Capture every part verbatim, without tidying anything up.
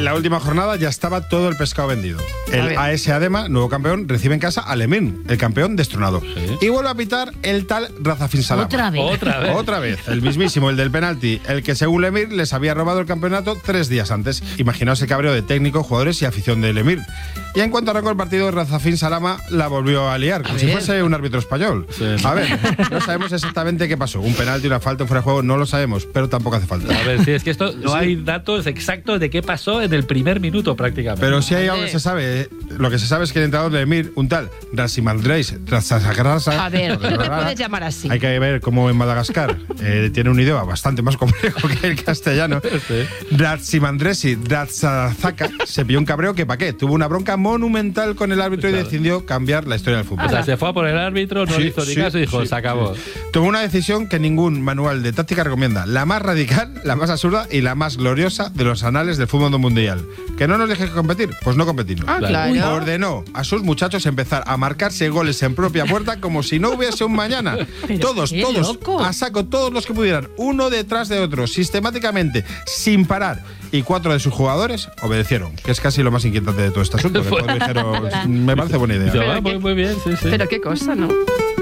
En la última jornada ya estaba todo el pescado vendido. El A S Adema, nuevo campeón, recibe en casa al Emir, el campeón destronado. Sí. Y vuelve a pitar el tal Razafin Salama. Otra vez. Otra vez. Otra vez. El mismísimo, el del penalti, el que según el Emir les había robado el campeonato tres días antes. Imaginaos el cabreo de técnico, jugadores y afición del Emir. Y en cuanto arrancó el partido, Razafin Salama la volvió a liar, como a si ver. fuese un árbitro español. Sí. A ver, no sabemos exactamente qué pasó. Un penalti, una falta, un fuera de juego, no lo sabemos, pero tampoco hace falta. A ver, sí, es que esto no sí. hay datos exactos de qué pasó en el primer minuto prácticamente. Pero sí hay algo que se sabe. Lo que se sabe es que el entrenador de Emir, un tal Rasimandreis Razasagrasa. A ver, no me puedes llamar así. Hay que ver cómo en Madagascar eh, tiene un idioma bastante más complejo que el castellano. Sí. Rasimandresi Razazaka se pilló un cabreo que pa' qué. Tuvo una bronca monumental con el árbitro claro. y decidió cambiar la historia del fútbol. O sea, se fue a por el árbitro, no sí, le hizo ni sí, caso y dijo, sí, se acabó. Sí. Tomó una decisión que ningún manual de táctica recomienda. La más radical, la más absurda y la más gloriosa de los anales del fútbol mundial. ¿Que no nos deje competir? Pues no competimos. Ah, claro. Ordenó a sus muchachos empezar a marcarse goles en propia puerta como si no hubiese un mañana. Todos, todos, loco. a saco, todos los que pudieran, uno detrás de otro, sistemáticamente, sin parar. Y cuatro de sus jugadores obedecieron, que es casi lo más inquietante de todo este asunto. Que todos dijeron, me parece buena idea. Pero muy, muy bien, sí, sí. Pero qué cosa, ¿no?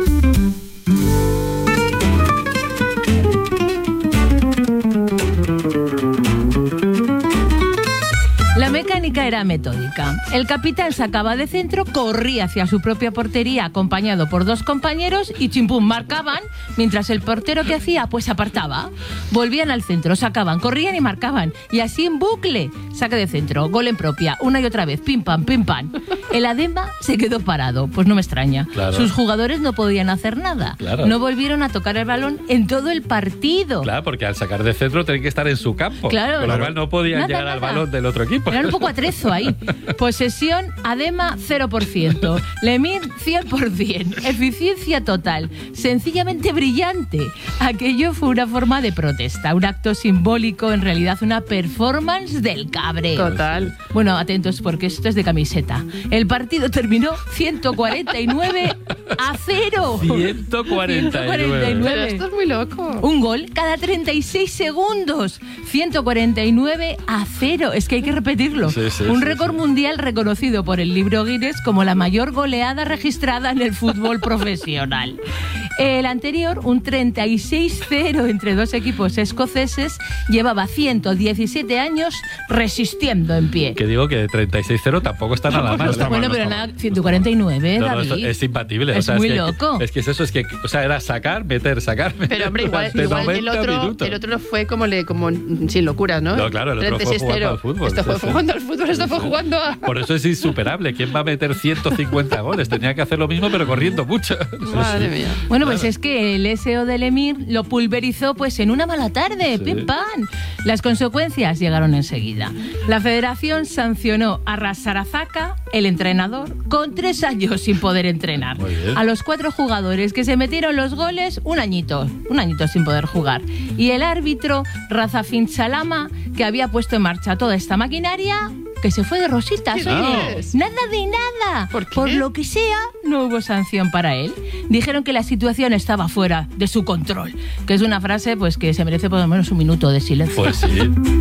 La mecánica era metódica. El capitán sacaba de centro, corría hacia su propia portería acompañado por dos compañeros y chimpum, marcaban, mientras el portero que hacía, pues apartaba. Volvían al centro, sacaban, corrían y marcaban. Y así en bucle. Saque de centro, gol en propia, una y otra vez, pim pam, pim pam. El Adema se quedó parado, pues no me extraña. Claro. Sus jugadores no podían hacer nada. Claro. No volvieron a tocar el balón en todo el partido. Claro, porque al sacar de centro tenían que estar en su campo. Claro. Con lo cual no podían nada, llegar nada. al balón del otro equipo. Era un poco atrezo ahí. Posesión, Adema, cero por ciento. Lemir, cien por ciento. Eficiencia total. Sencillamente brillante. Aquello fue una forma de protesta, un acto simbólico, en realidad una performance del cabreo. Total. Bueno, atentos porque esto es de camiseta. El partido terminó ciento cuarenta y nueve a cero. ciento cuarenta y nueve. Pero esto es muy loco. Un gol cada treinta y seis segundos. ciento cuarenta y nueve a cero. Es que hay que repetirlo. Sí, sí, un sí, récord sí. mundial reconocido por el libro Guinness como la mayor goleada registrada en el fútbol profesional. El anterior, un treinta y seis cero entre dos equipos escoceses, llevaba ciento diecisiete años resistiendo en pie. Que digo que de treinta y seis cero tampoco está nada mal. está Bueno, mal, pero no nada, ciento cuarenta y nueve, No, no, David. es, es imbatible. Es o sea, muy es que, loco. Es que es eso, es que, o sea, era sacar, meter, sacar, meter. Pero hombre, igual, durante igual el, noventa otro, minutos. el otro fue como, le, como sin locuras, ¿no? No, claro, el otro fue jugando al fútbol. Esto Sí, fue sí. jugando al fútbol, esto fue jugando a... Por eso es insuperable. ¿Quién va a meter ciento cincuenta goles? Tenía que hacer lo mismo, pero corriendo mucho. Madre mía. Bueno, pues es que el S E O del Emir lo pulverizó pues en una mala tarde, Sí. pim pam. Las consecuencias llegaron enseguida. La federación sancionó a Razarazaka, el entrenador, con tres años sin poder entrenar. Muy bien. A los cuatro jugadores que se metieron los goles, un añito, un añito sin poder jugar. Y el árbitro, Razafin Salama, que había puesto en marcha toda esta maquinaria, que se fue de rositas, ¿Qué oye. dices? Nada de nada. ¿Por qué? Por lo que sea, no hubo sanción para él. Dijeron que la situación estaba fuera de su control, que es una frase pues que se merece por lo menos un minuto de silencio. Pues sí.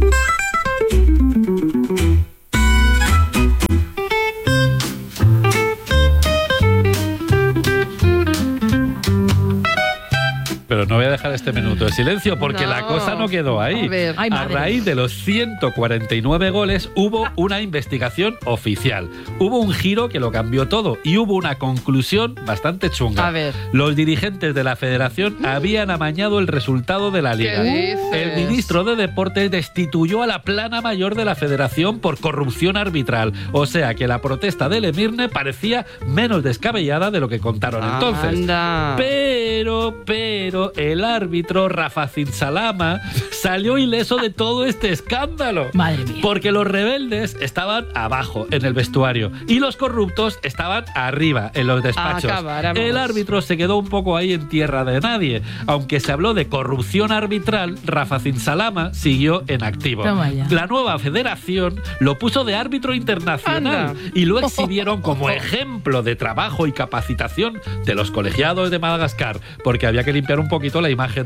Pero no voy a dejar este minuto de silencio porque No. la cosa no quedó ahí. A ver. Ay, A madre. raíz de los ciento cuarenta y nueve goles hubo una investigación oficial. Hubo un giro que lo cambió todo y hubo una conclusión bastante chunga. A ver. Los dirigentes de la federación habían amañado el resultado de la liga. ¿Qué dices? El ministro de Deportes destituyó a la plana mayor de la federación por corrupción arbitral. O sea que la protesta del Emirne parecía menos descabellada de lo que contaron entonces. Anda. Pero, pero, el árbitro Razafin Salama salió ileso de todo este escándalo. Madre mía. Porque los rebeldes estaban abajo en el vestuario y los corruptos estaban arriba en los despachos. Acabáramos. El árbitro se quedó un poco ahí en tierra de nadie. Aunque se habló de corrupción arbitral, Razafin Salama siguió en activo. Toma ya. La nueva federación lo puso de árbitro internacional Anda. y lo exhibieron como ejemplo de trabajo y capacitación de los colegiados de Madagascar, porque había que limpiar un poquito la imagen del país.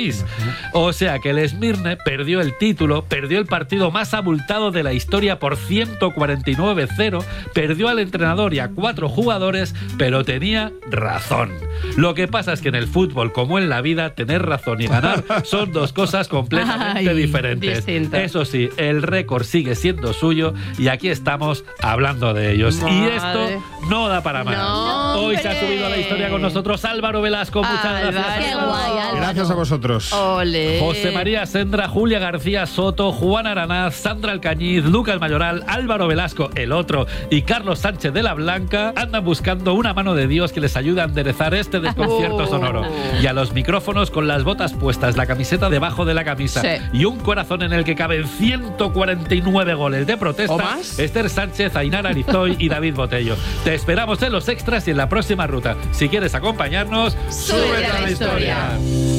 seis. O sea que el Esmirne perdió el título, perdió el partido más abultado de la historia por ciento cuarenta y nueve a cero, perdió al entrenador y a cuatro jugadores, pero tenía razón. Lo que pasa es que en el fútbol, como en la vida, tener razón y ganar son dos cosas completamente Ay, diferentes. distintas. Eso sí, el récord sigue siendo suyo y aquí estamos hablando de ellos. Madre. Y esto no da para más. No, Hoy se ha hombre. subido a la historia con nosotros Álvaro Velasco. Muchas Álvaro. gracias. Qué guay, Álvaro. Gracias a vosotros. Ole. José María Sendra, Julia García Soto, Juan Aranaz, Sandra Alcañiz, Lucas Mayoral, Álvaro Velasco, el otro, y Carlos Sánchez de la Blanca andan buscando una mano de Dios que les ayude a enderezar este desconcierto Oh. sonoro. Y a los micrófonos con las botas puestas, la camiseta debajo de la camisa Sí. y un corazón en el que caben ciento cuarenta y nueve goles de protesta, ¿O más? Esther Sánchez, Ainara Arizoy y David Botello. Te esperamos en los extras y en la próxima ruta. Si quieres acompañarnos, Súbete a la historia.